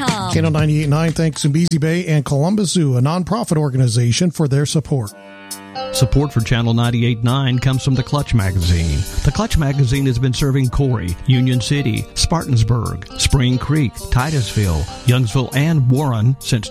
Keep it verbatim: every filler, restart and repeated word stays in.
com. Channel ninety-eight point nine thanks Zambezi Bay and Columbus Zoo, a nonprofit organization, for their support. Support for Channel ninety-eight point nine comes from the Clutch Magazine. The Clutch Magazine has been serving Corry, Union City, Spartansburg, Spring Creek, Titusville, Youngsville, and Warren since